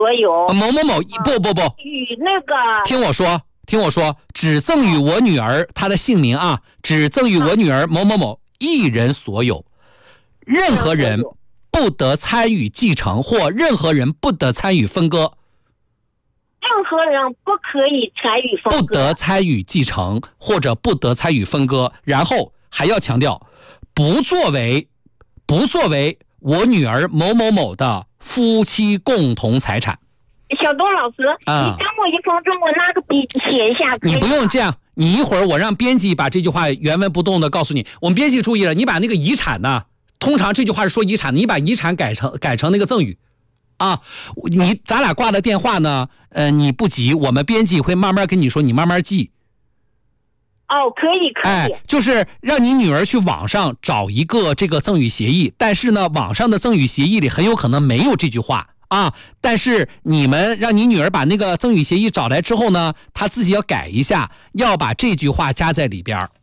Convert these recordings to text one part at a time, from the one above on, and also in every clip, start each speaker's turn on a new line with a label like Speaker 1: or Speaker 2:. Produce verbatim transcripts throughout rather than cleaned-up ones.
Speaker 1: 所有。
Speaker 2: 某某某，不不不，
Speaker 1: 与那个，
Speaker 2: 听我说，听我说，只赠与我女儿她的姓名啊，只赠与我女儿某某某一人所有，任何人不得参与继承，或任何人不得参与分割。
Speaker 1: 任何人不可以参与分割，
Speaker 2: 不得参与继承或者不得参与分割，然后还要强调，不作为不作为我女儿某某某的夫妻共同财产。
Speaker 1: 小东老师，
Speaker 2: 啊、
Speaker 1: 你等我一分钟，我拿个笔写一下。
Speaker 2: 你不用这样，你一会儿我让编辑把这句话原文不动的告诉你。我们编辑注意了，你把那个遗产呢，通常这句话是说遗产，你把遗产改成改成那个赠与。啊，你咱俩挂的电话呢？呃，你不急，我们编辑会慢慢跟你说，你慢慢记。
Speaker 1: 哦，可以可以。
Speaker 2: 哎，就是让你女儿去网上找一个这个赠与协议，但是呢，网上的赠与协议里很有可能没有这句话啊。但是你们让你女儿把那个赠与协议找来之后呢，她自己要改一下，要把这句话加在里边。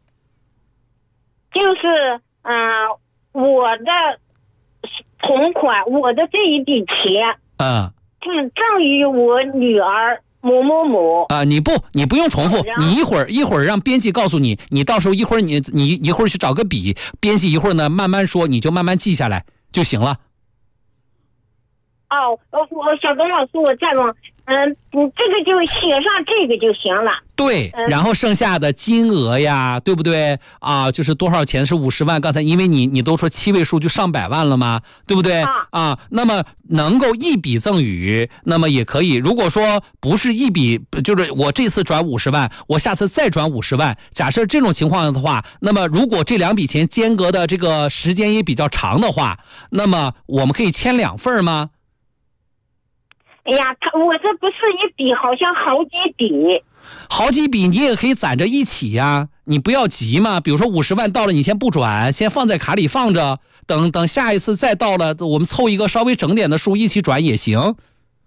Speaker 1: 就是嗯、呃，我的。同款，我的这一笔钱，
Speaker 2: 嗯，
Speaker 1: 是赠予我女儿某某某。
Speaker 2: 啊、呃，你不，你不用重复，你一会儿一会儿让编辑告诉你，你到时候一会儿你你一会儿去找个笔，编辑一会儿呢慢慢说，你就慢慢记下来就行了。
Speaker 1: 哦，我小东老师，我再问，嗯，你这个就写上这个就行了。
Speaker 2: 对，然后剩下的金额呀，对不对啊？就是多少钱是五十万？刚才因为你你都说七位数就上百万了嘛，对不对？
Speaker 1: 啊，
Speaker 2: 啊，那么能够一笔赠与，那么也可以。如果说不是一笔，就是我这次转五十万，我下次再转五十万，假设这种情况的话，那么如果这两笔钱间隔的这个时间也比较长的话，那么我们可以签两份吗？
Speaker 1: 哎呀，他我这不是一笔，好像好几笔。
Speaker 2: 好几笔你也可以攒着一起呀，你不要急嘛。比如说五十万到了，你先不转，先放在卡里放着，等等下一次再到了，我们凑一个稍微整点的数一起转也行。
Speaker 1: 哦，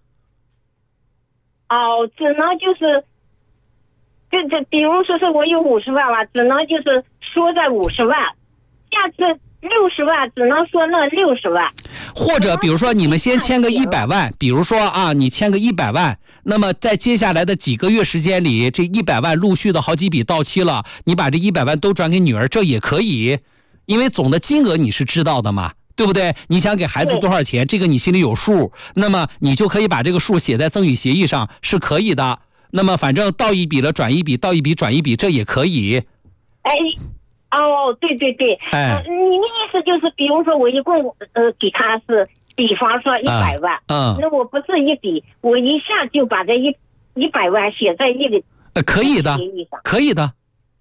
Speaker 1: 只能就是，就这，比如说是我有五十万吧，只能就是说在五十万，下次六十万只能说那六十万。
Speaker 2: 或者比如说你们先签个一百万，比如说啊，你签个一百万，那么在接下来的几个月时间里，这一百万陆续的好几笔到期了，你把这一百万都转给女儿，这也可以，因为总的金额你是知道的嘛，对不对？你想给孩子多少钱，这个你心里有数，那么你就可以把这个数写在赠与协议上，是可以的。那么反正到一笔了转一笔，到一笔转一笔，这也可以。
Speaker 1: 哎。哦，对对对，
Speaker 2: 哎，
Speaker 1: 呃、你的意思就是，比如说我一共呃给他是，比方说一百万，
Speaker 2: 嗯，
Speaker 1: 那我不是一笔，我一下就把这一一百万写在一个
Speaker 2: 呃可以的，可以的。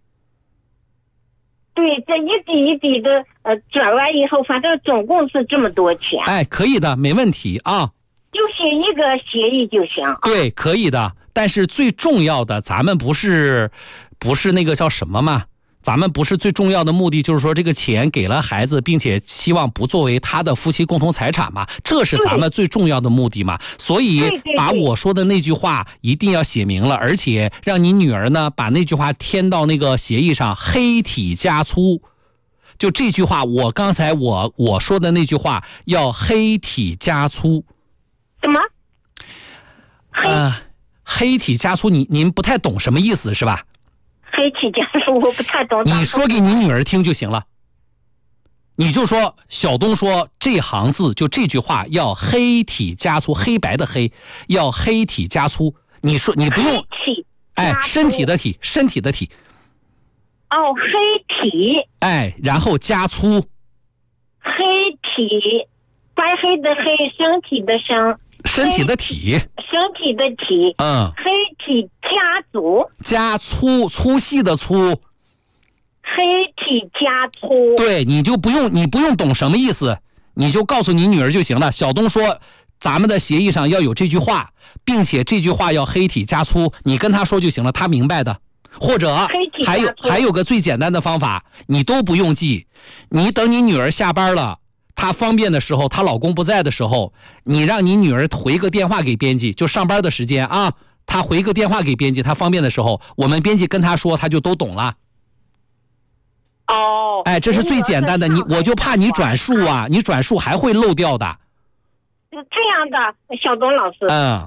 Speaker 1: 对，这一笔一笔的呃转完以后，反正总共是这么多钱。
Speaker 2: 哎，可以的，没问题啊。
Speaker 1: 就写一个协议就行。
Speaker 2: 对，可以的。但是最重要的，咱们不是不是那个叫什么嘛？咱们不是最重要的目的，就是说这个钱给了孩子，并且希望不作为他的夫妻共同财产嘛，这是咱们最重要的目的嘛。所以把我说的那句话一定要写明了，而且让你女儿呢把那句话填到那个协议上，黑体加粗。就这句话，我刚才我我说的那句话要黑体加粗。
Speaker 1: 什么？
Speaker 2: 呃，黑体加粗，你您不太懂什么意思是吧？
Speaker 1: 黑体加粗我不太懂。
Speaker 2: 你说给你女儿听就行了。你就说小东说这行字就这句话要黑体加粗，黑白的黑要黑体加粗。你说你不用哎，身体的体，身体的体。
Speaker 1: 哦，黑体。
Speaker 2: 哎，然后加粗。
Speaker 1: 黑体，白黑的黑，身体的身。
Speaker 2: 身体的体。
Speaker 1: 身体的体。
Speaker 2: 嗯。
Speaker 1: 黑体家族。
Speaker 2: 加粗，粗细的粗。
Speaker 1: 黑体加粗。
Speaker 2: 对，你就不用你不用懂什么意思，你就告诉你女儿就行了。小东说咱们的协议上要有这句话，并且这句话要黑体加粗，你跟她说就行了，她明白的。或者还有还有个最简单的方法，你都不用记，你等你女儿下班了，她方便的时候，她老公不在的时候，你让你女儿回个电话给编辑，就上班的时间啊，她回个电话给编辑，她方便的时候，我们编辑跟她说，她就都懂了。
Speaker 1: 哦，
Speaker 2: 哎，这是最简单的，你我就怕你转述啊，你转述还会漏掉的。
Speaker 1: 这样的，小东老师，
Speaker 2: 嗯，